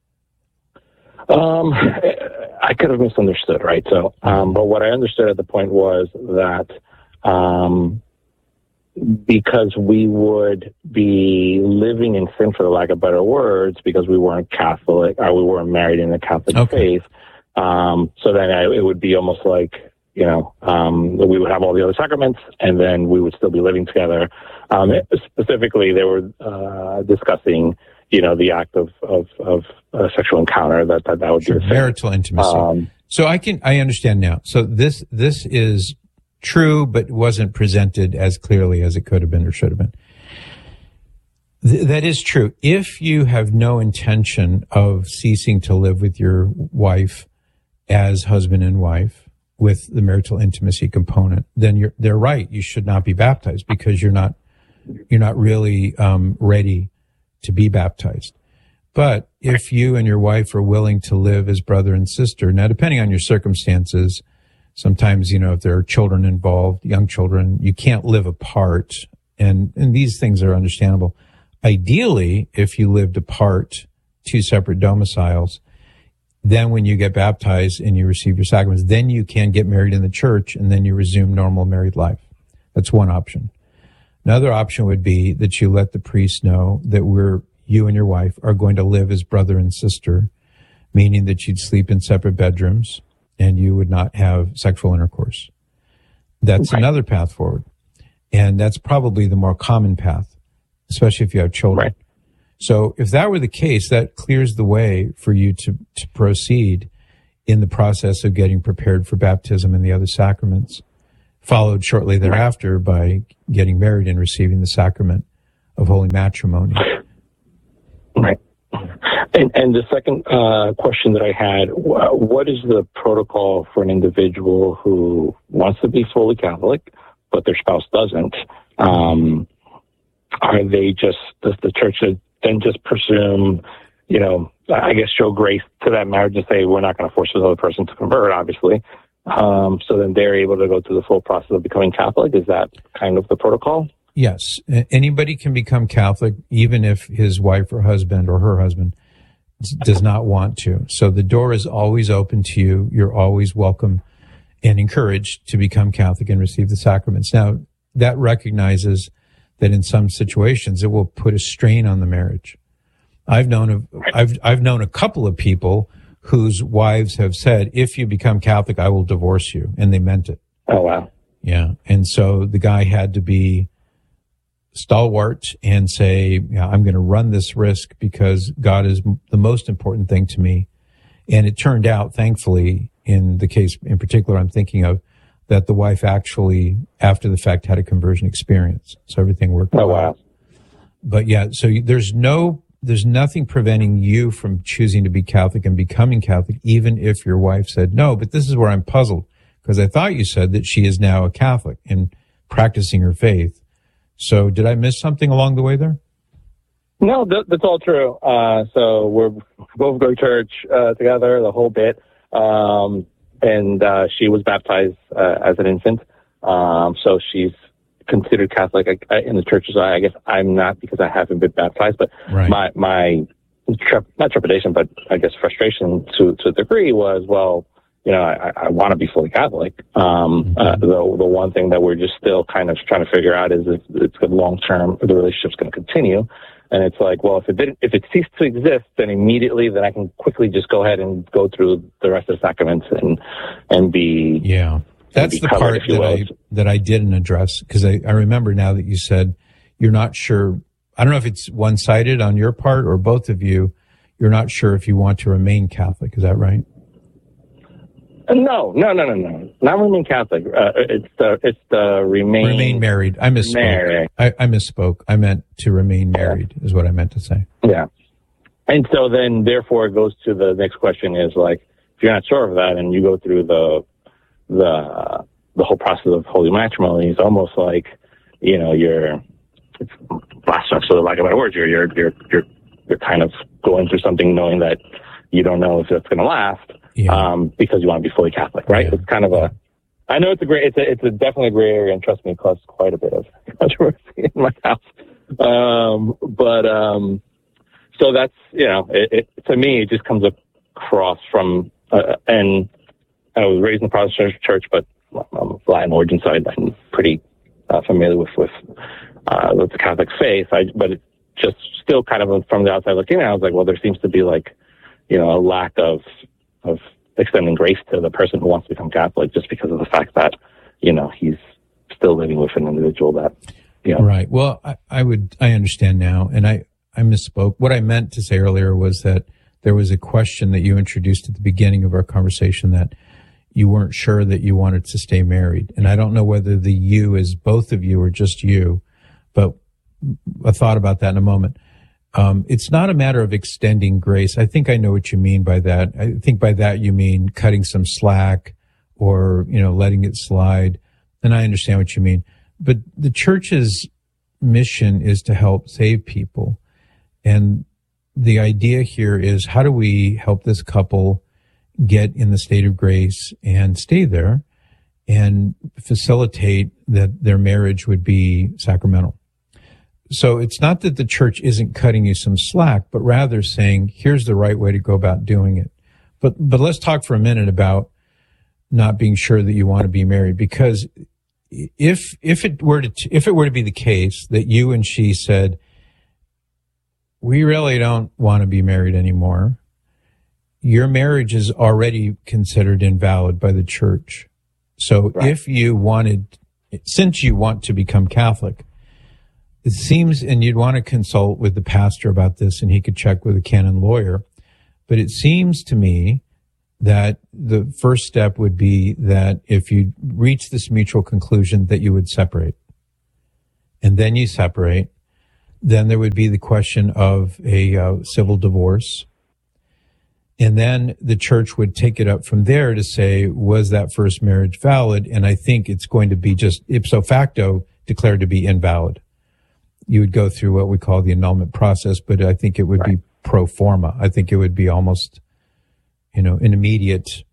Speaker 22: Um, I could have misunderstood, right? So, um, but what I understood at the point was that, um, because we would be living in sin, for the lack of better words, because we weren't Catholic, or we weren't married in the Catholic
Speaker 1: okay.
Speaker 22: faith. Um, so then I, it would be almost like, you know, um, we would have all the other sacraments and then we would still be living together. Um, specifically, they were, uh, discussing, you know, the act of, of, of a sexual encounter, that, that, that would
Speaker 1: sure.
Speaker 22: be the
Speaker 1: marital intimacy. Um, so I can, I understand now. So this, this is true, but wasn't presented as clearly as it could have been or should have been. Th- that is true. If you have no intention of ceasing to live with your wife as husband and wife, with the marital intimacy component, then you're, they're right. You should not be baptized because you're not, you're not really, um, ready to be baptized. But if you and your wife are willing to live as brother and sister, now depending on your circumstances, sometimes, you know, if there are children involved, young children, you can't live apart. And, and these things are understandable. Ideally, if you lived apart, two separate domiciles, then when you get baptized and you receive your sacraments, then you can get married in the church and then you resume normal married life. That's one option. Another option would be that you let the priest know that we're, you and your wife are going to live as brother and sister, meaning that you'd sleep in separate bedrooms and you would not have sexual intercourse. That's right. Another path forward. And that's probably the more common path. especially if you have children.
Speaker 22: Right.
Speaker 1: So if that were the case, that clears the way for you to, to proceed in the process of getting prepared for baptism and the other sacraments, followed shortly thereafter by getting married and receiving the sacrament of holy matrimony.
Speaker 22: Right. And, and the second uh, question that I had, what is the protocol for an individual who wants to be fully Catholic, but their spouse doesn't? Um, are they just, does the church then just presume, you know, I guess show grace to that marriage and say, we're not going to force the other person to convert, obviously. Um, so then they're able to go through the full process of becoming Catholic. Is that kind of the protocol?
Speaker 1: Yes. Anybody can become Catholic, even if his wife or husband or her husband does not want to. So the door is always open to you. You're always welcome and encouraged to become Catholic and receive the sacraments. Now, that recognizes that in some situations it will put a strain on the marriage. I've known of, I've I've known a couple of people whose wives have said, if you become Catholic, I will divorce you. And they meant it.
Speaker 22: Oh, wow.
Speaker 1: Yeah. And so the guy had to be stalwart and say, yeah, I'm going to run this risk because God is the most important thing to me. And it turned out, thankfully, in the case in particular I'm thinking of, that the wife actually, after the fact, had a conversion experience. So everything worked
Speaker 22: oh,
Speaker 1: well.
Speaker 22: Wow.
Speaker 1: But yeah, so there's no, there's nothing preventing you from choosing to be Catholic and becoming Catholic, even if your wife said no. But this is where I'm puzzled, because I thought you said that she is now a Catholic and practicing her faith. So did I miss something along the way there?
Speaker 22: No, that, that's all true. Uh, so we're both going to church uh, together, the whole bit. Um, and uh, she was baptized uh, as an infant. Um, so she's considered Catholic in the churches. I guess I'm not, because I haven't been baptized, but
Speaker 1: right.
Speaker 22: my, my trep- not trepidation, but I guess frustration to, to a degree was, well, you know, I, I want to be fully Catholic. Um, mm-hmm. uh, the, the one thing that we're just still kind of trying to figure out is if it's good long term, the relationship's going to continue. And it's like, well, if it didn't, if it ceased to exist, then immediately, then I can quickly just go ahead and go through the rest of the sacraments and, and be,
Speaker 1: yeah, that's the
Speaker 22: covered,
Speaker 1: part that I, that I didn't address. Cause I, I remember now that you said you're not sure. I don't know if it's one sided on your part or both of you. You're not sure if you want to remain Catholic. Is that right?
Speaker 22: No, no, no, no, no. Not remain Catholic. Uh, it's the it's the remain
Speaker 1: remain married. I misspoke. Married. I, I misspoke. I meant to remain married is what I meant to say.
Speaker 22: Yeah. And so then, therefore, it goes to the next question: is like, if you're not sure of that, and you go through the the the whole process of holy matrimony, it's almost like, you know, you're it's blasphemous, for the lack of a better word. You're you're you're you're you're kind of going through something knowing that you don't know if it's going to last. Yeah. Um, because you want to be fully Catholic, right? Yeah. It's kind of a, I know it's a great, it's a, it's a definitely a gray area, and trust me, it caused quite a bit of controversy in my house. Um, but, um, so that's, you know, it, it, to me, it just comes across from, uh, and I was raised in the Protestant church, but I'm of Latin origin, so I'm pretty uh, familiar with, with, uh, with the Catholic faith. I, but it just still kind of from the outside looking in, I was like, well, there seems to be like, you know, a lack of, of extending grace to the person who wants to become Catholic just because of the fact that, you know, he's still living with an individual that, you know.
Speaker 1: Right. Well, I, I would, I understand now. And I, I misspoke. What I meant to say earlier was that there was a question that you introduced at the beginning of our conversation that you weren't sure that you wanted to stay married. And I don't know whether the you is both of you or just you, but a thought about that in a moment. Um, it's not a matter of extending grace. I think I know what you mean by that. I think by that you mean cutting some slack or, you know, letting it slide. And I understand what you mean. But the church's mission is to help save people. And the idea here is, how do we help this couple get in the state of grace and stay there and facilitate that their marriage would be sacramental? So it's not that the church isn't cutting you some slack, but rather saying, here's the right way to go about doing it. But, but let's talk for a minute about not being sure that you want to be married, because if, if it were to, if it were to be the case that you and she said, we really don't want to be married anymore, your marriage is already considered invalid by the church. So right. If you wanted, since you want to become Catholic, it seems, and you'd want to consult with the pastor about this, and he could check with a canon lawyer, but it seems to me that the first step would be that if you reach this mutual conclusion that you would separate, and then you separate, then there would be the question of a uh, civil divorce. And then the church would take it up from there to say, was that first marriage valid? And I think it's going to be just ipso facto declared to be invalid. You would go through what we call the annulment process, but I think it would right. be pro forma. I think it would be almost, you know, an immediate,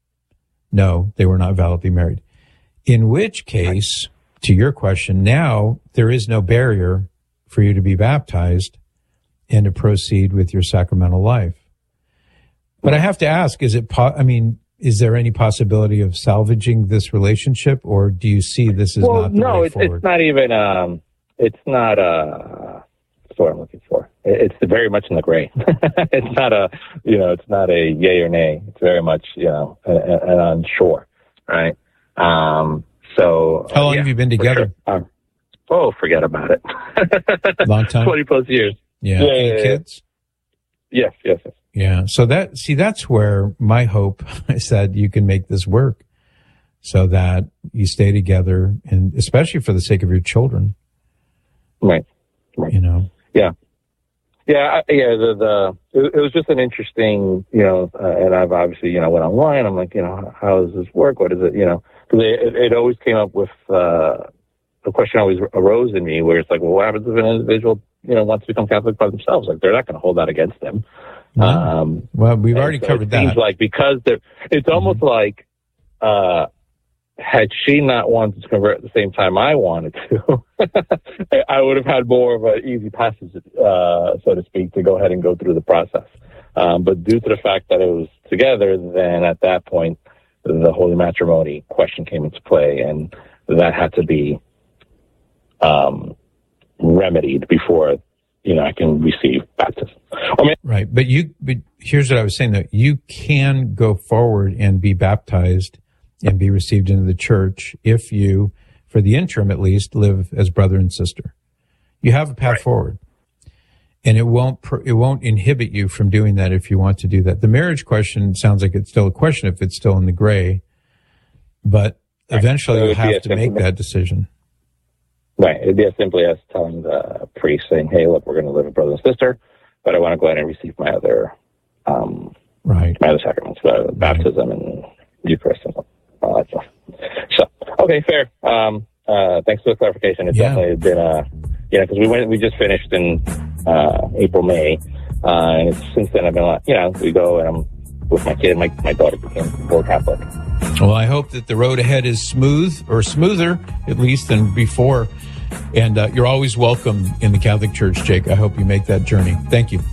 Speaker 1: no, they were not validly married. In which case, right. to your question, now there is no barrier for you to be baptized and to proceed with your sacramental life. But I have to ask, is it, po- I mean, is there any possibility of salvaging this relationship, or do you see this as
Speaker 22: well,
Speaker 1: not the
Speaker 22: no,
Speaker 1: way
Speaker 22: it's,
Speaker 1: forward?
Speaker 22: it's not even, um, it's not, uh, that's what I'm looking for. It's very much in the gray. It's not a, you know, it's not a yay or nay. It's very much, you know, an unsure, right? Um, so.
Speaker 1: How long
Speaker 22: uh, yeah,
Speaker 1: have you been together?
Speaker 22: Sure. Um, oh, forget about it.
Speaker 1: Long time?
Speaker 22: twenty plus years.
Speaker 1: Yeah.
Speaker 22: yeah
Speaker 1: Any
Speaker 22: yeah,
Speaker 1: kids?
Speaker 22: Yes, yes, yes.
Speaker 1: Yeah. So that, see, that's where my hope is that you can make this work so that you stay together, and especially for the sake of your children.
Speaker 22: Right. Right.
Speaker 1: You know?
Speaker 22: Yeah. Yeah. I, yeah. The, the, it, it was just an interesting, you know, uh, and I've obviously, you know, went online. I'm like, you know, how does this work? What is it? You know, because it, it always came up with, uh, the question always arose in me where it's like, well, what happens if an individual, you know, wants to become Catholic by themselves? Like, they're not going to hold that against them.
Speaker 1: No.
Speaker 22: Um,
Speaker 1: well, we've already
Speaker 22: so
Speaker 1: covered
Speaker 22: it
Speaker 1: that.
Speaker 22: Seems like because they're, it's mm-hmm. almost like, uh, had she not wanted to convert at the same time I wanted to, I would have had more of an easy passage, uh, so to speak, to go ahead and go through the process. Um, but due to the fact that it was together, then at that point, the holy matrimony question came into play, and that had to be um, remedied before, you know, I can receive baptism. I mean,
Speaker 1: right. But you, but here's what I was saying, though. You can go forward and be baptized and be received into the church if you, for the interim at least, live as brother and sister. You have a path right. forward, and it won't it won't inhibit you from doing that if you want to do that. The marriage question sounds like it's still a question if it's still in the gray, but right. eventually so you'll have to make that decision.
Speaker 22: Right. It'd be as simply as telling the priest, saying, "Hey, look, we're going to live as brother and sister, but I want to go ahead and receive my other, um,
Speaker 1: right,
Speaker 22: my other sacraments, uh, right. baptism and Eucharist and all that stuff." So, okay, fair. Um, uh, thanks for the clarification. It's yeah. definitely been a, you know, because we went, we just finished in uh, April, May, uh, and it's, since then I've been, like, you know, we go and I'm with my kid. My my daughter became full Catholic.
Speaker 1: Well, I hope that the road ahead is smooth, or smoother at least than before. And uh, you're always welcome in the Catholic Church, Jake. I hope you make that journey. Thank you.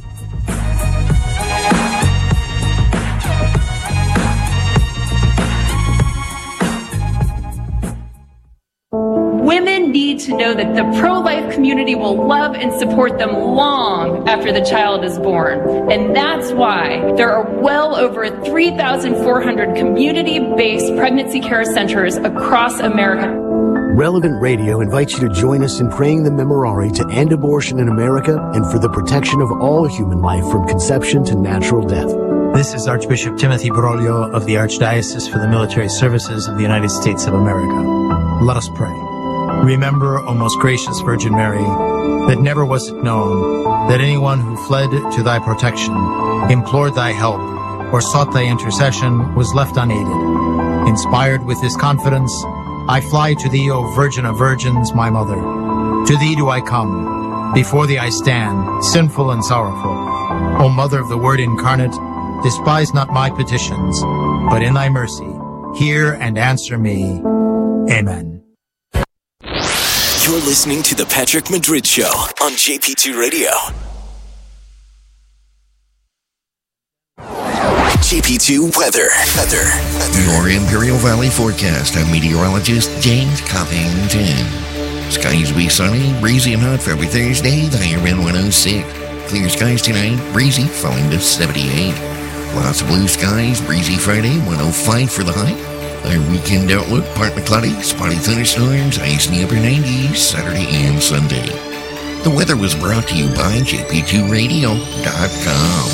Speaker 3: Women need to know that the pro-life community will love and support them long after the child is born. And that's why there are well over three thousand four hundred community-based pregnancy care centers across America.
Speaker 16: Relevant Radio invites you to join us in praying the Memorare to end abortion in America and for the protection of all human life from conception to natural death.
Speaker 5: This is Archbishop Timothy Broglio of the Archdiocese for the Military Services of the United States of America. Let us pray. Remember, O most gracious Virgin Mary, that never was it known that anyone who fled to thy protection, implored thy help, or sought thy intercession was left unaided. Inspired with this confidence, I fly to thee, O Virgin of Virgins, my mother. To thee do I come. Before thee I stand, sinful and sorrowful. O Mother of the Word incarnate, despise not my petitions, but in thy mercy, hear and answer me. Amen.
Speaker 6: You're listening to The Patrick Madrid Show on J P two Radio. J P two weather. Weather.
Speaker 23: Your Imperial Valley forecast. I'm meteorologist James Covington. Skies will be sunny, breezy and hot for every Thursday. The higher end one oh six. Clear skies tonight, breezy, falling to seventy-eight. Lots of blue skies, breezy Friday, one oh five for the high. Our weekend outlook, partly cloudy, spotty thunderstorms, ice in the upper nineties, Saturday and Sunday. The weather was brought to you by J P two radio dot com.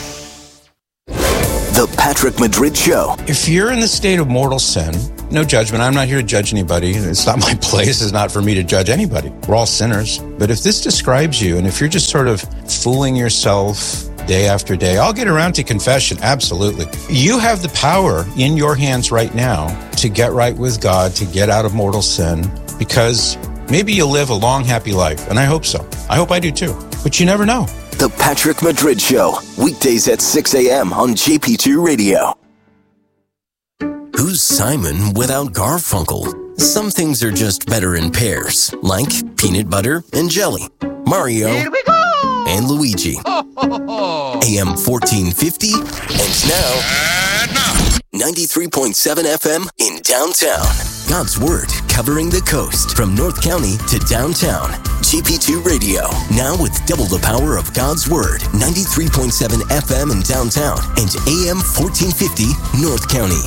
Speaker 6: The Patrick Madrid Show.
Speaker 7: If you're in the state of mortal sin, no judgment. I'm not here to judge anybody. It's not my place. It's not for me to judge anybody. We're all sinners. But if this describes you, and if you're just sort of fooling yourself day after day, I'll get around to confession. Absolutely. You have the power in your hands right now to get right with God, to get out of mortal sin, because maybe you'll live a long, happy life. And I hope so. I hope I do too. But you never know.
Speaker 6: The Patrick Madrid Show. Weekdays at six a.m. on J P two Radio.
Speaker 17: Who's Simon without Garfunkel? Some things are just better in pairs, like peanut butter and jelly. Mario
Speaker 8: Here we go!
Speaker 17: and Luigi. A M fourteen fifty, and now, ninety-three point seven F M in downtown. God's Word, covering the coast from North County to downtown. G P two Radio, now with double the power of God's Word. ninety-three point seven F M in downtown and A M fourteen fifty North County.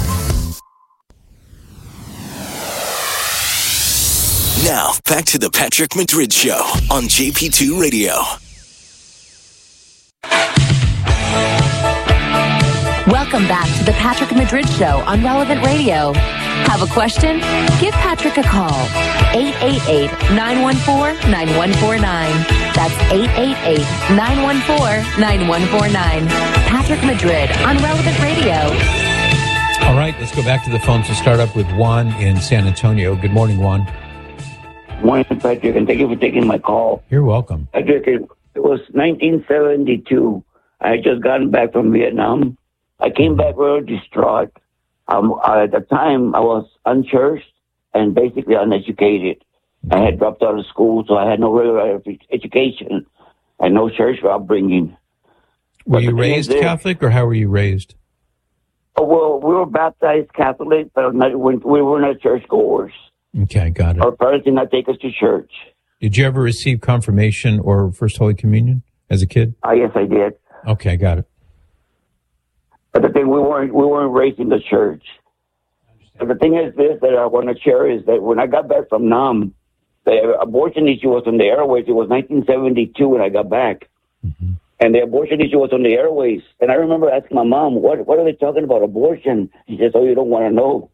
Speaker 6: Now, back to the Patrick Madrid Show on J P two Radio.
Speaker 11: Welcome back to the Patrick Madrid Show on Relevant Radio. Have a question? Give Patrick a call. eight eight eight, nine one four, nine one four nine. That's eight eight eight, nine one four, nine one four nine. Patrick Madrid on Relevant Radio.
Speaker 1: All right, let's go back to the phones to start up with Juan in San Antonio. Good morning, Juan.
Speaker 9: Morning, Patrick, and thank you for taking my call.
Speaker 1: You're welcome.
Speaker 9: Patrick, it was nineteen seventy-two. I had just gotten back from Vietnam. I came back really distraught. Um, at the time, I was unchurched and basically uneducated. I had dropped out of school, so I had no regular education and no church upbringing.
Speaker 1: Were you raised Catholic, or how were you raised?
Speaker 9: Oh, well, we were baptized Catholic, but not, we were not churchgoers.
Speaker 1: Okay, got it.
Speaker 9: Our parents did not take us to church.
Speaker 1: Did you ever receive confirmation or First Holy Communion as a kid?
Speaker 9: Uh, yes, I did.
Speaker 1: Okay, got it.
Speaker 9: But the thing, we weren't we weren't raised in the church. But the thing is this that I want to share is that when I got back from Nam, the abortion issue was on the airways. It was nineteen seventy-two when I got back. Mm-hmm. And the abortion issue was on the airways. And I remember asking my mom, what, what are they talking about abortion? She says, oh, you don't want to know.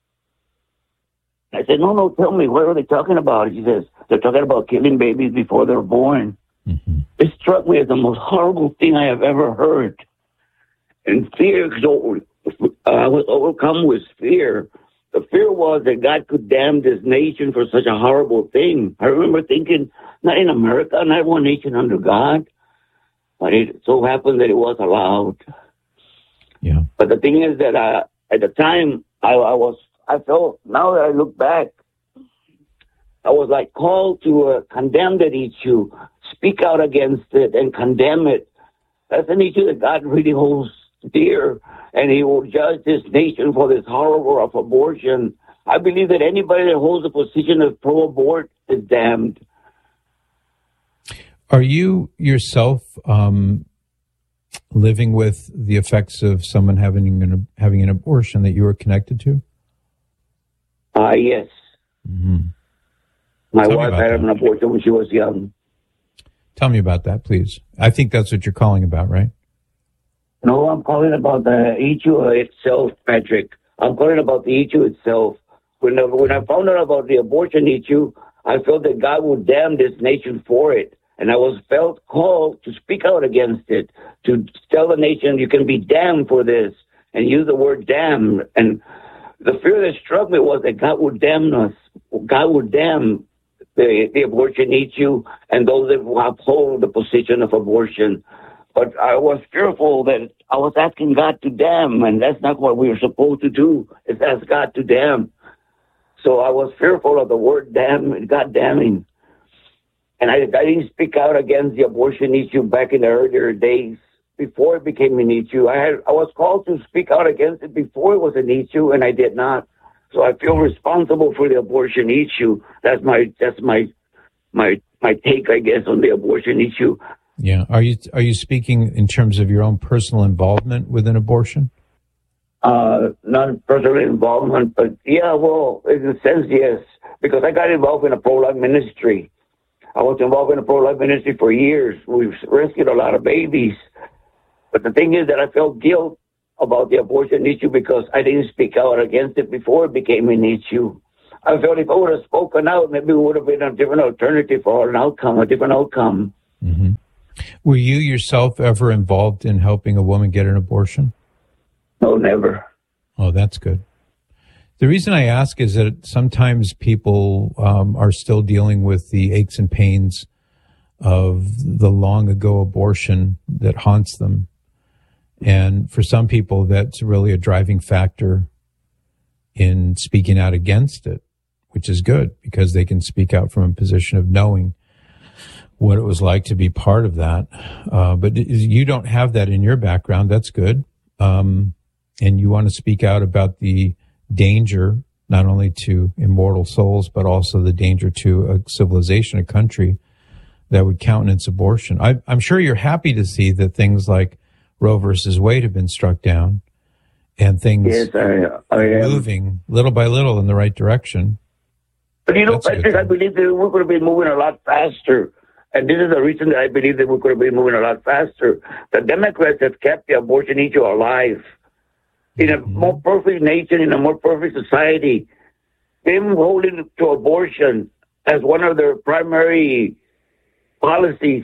Speaker 9: I said, no, no, tell me, what are they talking about? She says, they're talking about killing babies before they're born. Mm-hmm. It struck me as the most horrible thing I have ever heard. And fear, so uh, I was overcome with fear. The fear was that God could damn this nation for such a horrible thing. I remember thinking, not in America, not one nation under God. But it so happened that it was allowed.
Speaker 1: Yeah.
Speaker 9: But the thing is that uh, at the time, I, I was, I felt, now that I look back, I was like called to uh, condemn that issue, speak out against it and condemn it. That's an issue that God really holds dear, and he will judge this nation for this horror of abortion. I believe that anybody that holds a position of pro-abort is damned.
Speaker 1: Are you yourself um, living with the effects of someone having an, having an abortion that you are connected to?
Speaker 9: Uh, yes.
Speaker 1: Mm-hmm.
Speaker 9: My wife had an abortion when she was young.
Speaker 1: Tell me about that, please. I think that's what you're calling about, right?
Speaker 9: No, I'm calling about the issue itself, Patrick. I'm calling about the issue itself. When I, when I found out about the abortion issue, I felt that God would damn this nation for it. And I was felt called to speak out against it, to tell the nation you can be damned for this, and use the word damn. And the fear that struck me was that God would damn us. God would damn the, the abortion issue and those that uphold the position of abortion. But I was fearful that I was asking God to damn, and that's not what we are supposed to do, is ask God to damn. So I was fearful of the word damn, God damning. And I, I didn't speak out against the abortion issue back in the earlier days, before it became an issue. I had I was called to speak out against it before it was an issue, and I did not. So I feel responsible for the abortion issue. That's my that's my my my take, I guess, on the abortion issue.
Speaker 1: Yeah. Are you are you speaking in terms of your own personal involvement with an abortion?
Speaker 9: Uh, not personal involvement, but yeah, well, in a sense, yes, because I got involved in a pro-life ministry. I was involved in the pro-life ministry for years. We've rescued a lot of babies. But the thing is that I felt guilt about the abortion issue because I didn't speak out against it before it became an issue. I felt if I would have spoken out, maybe it would have been a different alternative or an outcome, a different outcome.
Speaker 1: Mm-hmm. Were you yourself ever involved in helping a woman get an abortion?
Speaker 9: No, never.
Speaker 1: Oh, that's good. The reason I ask is that sometimes people um, are still dealing with the aches and pains of the long ago abortion that haunts them. And for some people, that's really a driving factor in speaking out against it, which is good because they can speak out from a position of knowing what it was like to be part of that. Uh, but you don't have that in your background. That's good. Um, and you want to speak out about the danger, not only to immortal souls, but also the danger to a civilization, a country that would countenance abortion. I, I'm sure you're happy to see that things like Roe versus Wade have been struck down and things
Speaker 9: yes, I, I am.
Speaker 1: moving little by little in the right direction.
Speaker 9: But you know,
Speaker 1: That's
Speaker 9: Patrick, I believe that we could have been moving a lot faster. And this is the reason that I believe that we could have been moving a lot faster. The Democrats have kept the abortion issue alive. In a more perfect nation, in a more perfect society, them holding to abortion as one of their primary policies.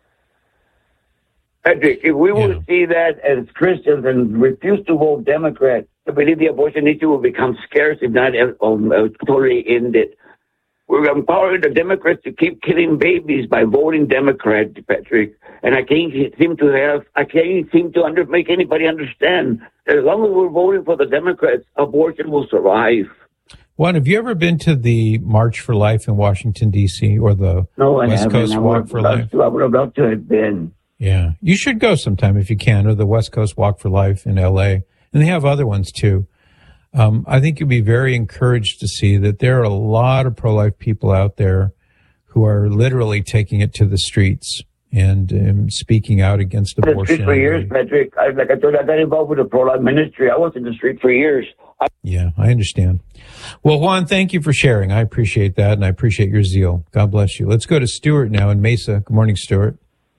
Speaker 9: Patrick, if we would see that as Christians and refuse to vote Democrat, I believe the abortion issue will become scarce, if not um, uh, totally ended. We're empowering the Democrats to keep killing babies by voting Democrat, Patrick. And I can't seem to have, I can't seem to under, make anybody understand that as long as we're voting for the Democrats, abortion will survive.
Speaker 1: Juan, have you ever been to the March for Life in Washington, D C, or the
Speaker 9: no, I
Speaker 1: West
Speaker 9: haven't.
Speaker 1: Coast
Speaker 9: I
Speaker 1: Walk
Speaker 9: would
Speaker 1: for
Speaker 9: love
Speaker 1: Life?
Speaker 9: To, I would have loved to have been.
Speaker 1: Yeah, you should go sometime if you can, or the West Coast Walk for Life in L A. And they have other ones too. Um, I think you'd be very encouraged to see that there are a lot of pro-life people out there who are literally taking it to the streets and um, speaking out against abortion.
Speaker 9: I was in the street for years, Patrick. I, like I told you, I got involved with the pro-life ministry. I was in the street for years. I-
Speaker 1: yeah, I understand. Well, Juan, thank you for sharing. I appreciate that, and I appreciate your zeal. God bless you. Let's go to Stuart now in Mesa. Good morning, Stuart.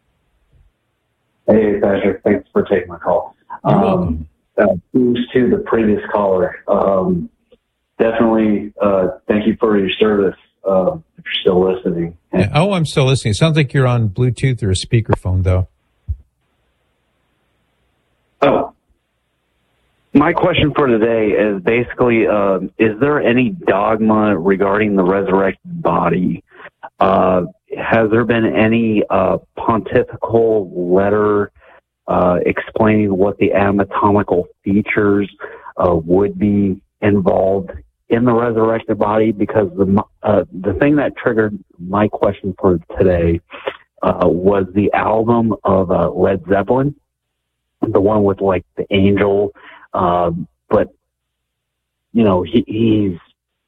Speaker 2: Hey, Patrick. Thanks for taking my call.
Speaker 1: You're
Speaker 2: um,
Speaker 1: welcome.
Speaker 2: Uh, thanks to the previous caller. Um, definitely, uh, thank you for your service. Uh, if you're still listening.
Speaker 1: Yeah. Oh, I'm still listening. It sounds like you're on Bluetooth or a speakerphone, though.
Speaker 2: Oh, my question for today is basically: uh, is there any dogma regarding the resurrected body? Uh, has there been any uh, pontifical letter Uh, explaining what the anatomical features uh, would be involved in the resurrected body? Because the uh, the thing that triggered my question for today uh, was the album of uh, Led Zeppelin, the one with like the angel, uh, but you know he, he's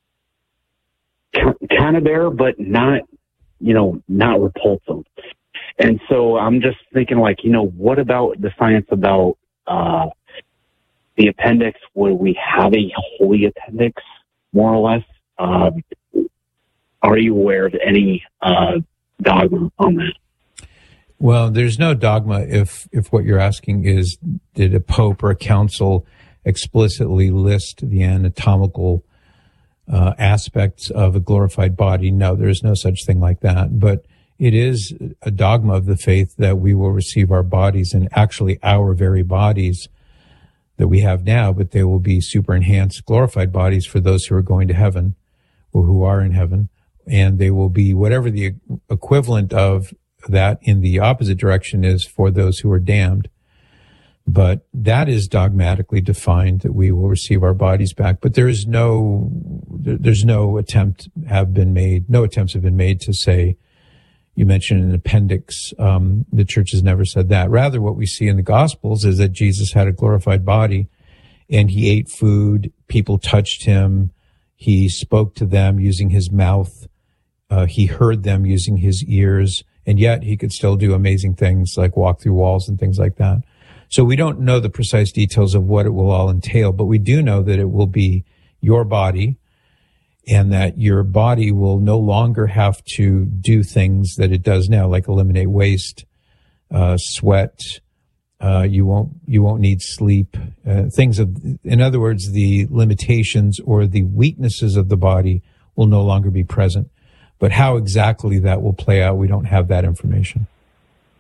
Speaker 2: kind of there, but not you know not repulsive. And so I'm just thinking, like, you know, what about the science about uh, the appendix? Would we have a holy appendix, more or less? Uh, are you aware of any uh, dogma on that?
Speaker 1: Well, there's no dogma if if what you're asking is, did a pope or a council explicitly list the anatomical uh, aspects of a glorified body? No, there's no such thing like that. But it is a dogma of the faith that we will receive our bodies, and actually our very bodies that we have now, but they will be super enhanced, glorified bodies for those who are going to heaven or who are in heaven. And they will be whatever the equivalent of that in the opposite direction is for those who are damned. But that is dogmatically defined, that we will receive our bodies back. But there is no, there's no attempt have been made, no attempts have been made to say, you mentioned an appendix. Um, the church has never said that. Rather, what we see in the Gospels is that Jesus had a glorified body and he ate food. People touched him. He spoke to them using his mouth. Uh, he heard them using his ears. And yet he could still do amazing things like walk through walls and things like that. So we don't know the precise details of what it will all entail, but we do know that it will be your body. and that your body will no longer have to do things that it does now, like eliminate waste, uh, sweat. Uh, you won't, you won't need sleep, uh, things of, in other words, the limitations or the weaknesses of the body will no longer be present. But how exactly that will play out, we don't have that information.